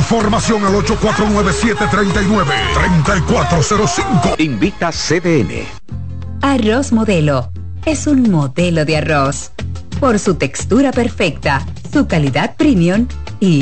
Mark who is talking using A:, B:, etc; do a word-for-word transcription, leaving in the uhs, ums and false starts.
A: Información al ocho cuatro nueve, siete tres nueve, tres cuatro cero cinco.
B: Invita C D N.
C: Arroz Modelo es un modelo de arroz. Por su textura perfecta, su calidad premium